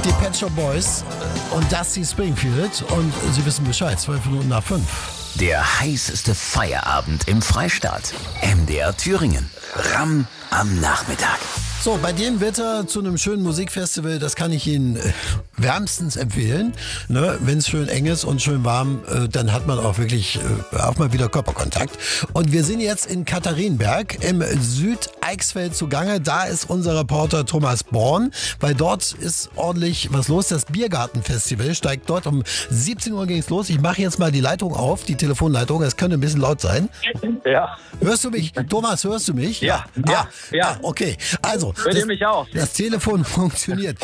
die Pet Shop Boys und Dusty Springfield und Sie wissen Bescheid, 12 Minuten nach 5. Der heißeste Feierabend im Freistaat. MDR Thüringen. Ramm am Nachmittag. So, bei dem Wetter zu einem schönen Musikfestival, das kann ich Ihnen wärmstens empfehlen. Ne? Wenn es schön eng ist und schön warm, dann hat man auch wirklich auch mal wieder Körperkontakt. Und wir sind jetzt in Katharinenberg im Südeichsfeld zugange. Da ist unser Reporter Thomas Born, weil dort ist ordentlich was los. Das Biergartenfestival steigt dort um 17 Uhr ging's los. Ich mache jetzt mal die Leitung auf, die Telefonleitung. Es könnte ein bisschen laut sein. Ja. Hörst du mich? Thomas, hörst du mich? Ja. Okay, also. Hört ihr mich auch? Das Telefon funktioniert.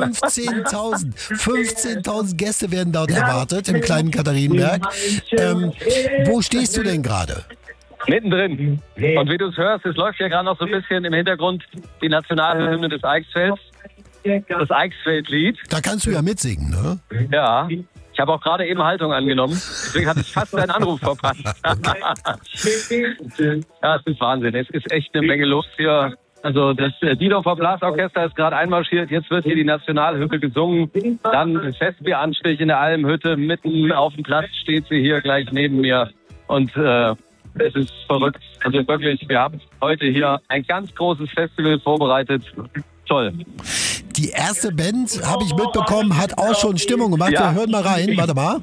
15.000 Gäste werden dort erwartet im kleinen Katharinenberg. Wo stehst du denn gerade? Mittendrin. Und wie du es hörst, es läuft ja gerade noch so ein bisschen im Hintergrund die Nationalhymne des Eichsfelds. Das Eichsfeldlied. Da kannst du ja mitsingen, ne? Ja. Ich habe auch gerade eben Haltung angenommen. Deswegen hatte ich fast deinen Anruf verpasst. Ja, es ist Wahnsinn. Es ist echt eine Menge los hier. Also das Diedorfer Blasorchester ist gerade einmarschiert. Jetzt wird hier die Nationalhymne gesungen. Dann Festbieranstich in der Almhütte. Mitten auf dem Platz steht sie hier gleich neben mir. Und es ist verrückt. Also wirklich, wir haben heute hier ein ganz großes Festival vorbereitet. Toll. Die erste Band, habe ich mitbekommen, hat auch schon Stimmung gemacht. Ja. Wir hören mal rein. Warte mal.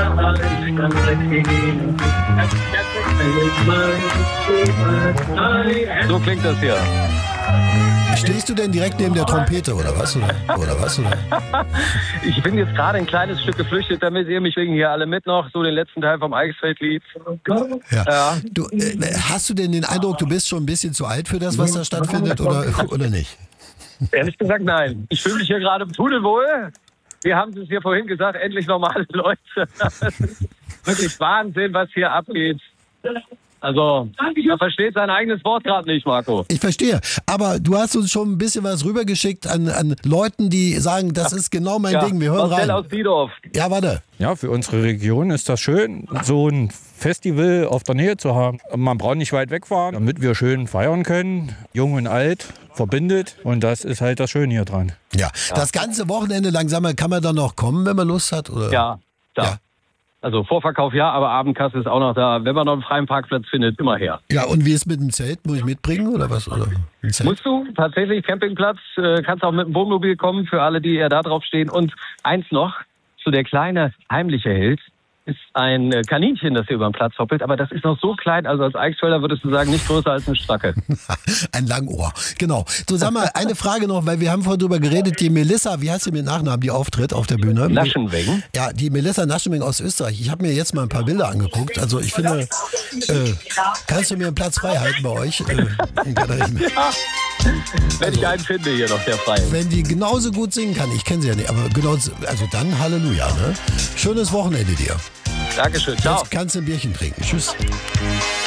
So klingt das hier. Stehst du denn direkt neben der Trompete oder was? Oder was? Ich bin jetzt gerade ein kleines Stück geflüchtet, damit ihr mich wegen hier alle mit noch, so den letzten Teil vom Eichsfeldlied. Ja. Du, hast du denn den Eindruck, du bist schon ein bisschen zu alt für das, was da stattfindet oder nicht? Ehrlich gesagt, nein. Ich fühle mich hier gerade pudelwohl. Wir haben es hier vorhin gesagt, endlich normale Leute. Das ist wirklich Wahnsinn, was hier abgeht. Also, man versteht sein eigenes Wort gerade nicht, Marco. Ich verstehe. Aber du hast uns schon ein bisschen was rübergeschickt an Leuten, die sagen, das ist genau mein Ding. Wir hören rein. Aus Diedorf. Ja, warte. Ja, für unsere Region ist das schön, so ein Festival auf der Nähe zu haben. Man braucht nicht weit wegfahren, damit wir schön feiern können. Jung und alt verbindet. Und das ist halt das Schöne hier dran. Ja, das ganze Wochenende lang, sag mal, kann man dann noch kommen, wenn man Lust hat? Oder? Ja. Also Vorverkauf ja, aber Abendkasse ist auch noch da. Wenn man noch einen freien Parkplatz findet, immer her. Ja, und wie ist mit dem Zelt? Muss ich mitbringen oder was? Oder ein Zelt? Musst du tatsächlich Campingplatz, kannst auch mit dem Wohnmobil kommen für alle, die eher da drauf stehen. Und eins noch, so der kleine heimliche Held ist ein Kaninchen, das hier über den Platz hoppelt. Aber das ist noch so klein, also als Eichsfelder würdest du sagen, nicht größer als eine Stracke. Ein Langohr, genau. So, sag mal, eine Frage noch, weil wir haben vorhin drüber geredet, die Melissa, wie heißt sie mit Nachnamen, die auftritt auf der Bühne? Naschenweng. Ja, die Melissa Naschenweng aus Österreich. Ich habe mir jetzt mal ein paar Bilder angeguckt. Also ich finde, kannst du mir einen Platz frei halten bei euch? In Katharinenberg? Wenn ich einen finde hier noch, der frei. Wenn die genauso gut singen kann, ich kenne sie ja nicht, aber genauso, also dann Halleluja, ne? Schönes Wochenende dir. Dankeschön, ciao. Jetzt kannst du ein Bierchen trinken. Tschüss.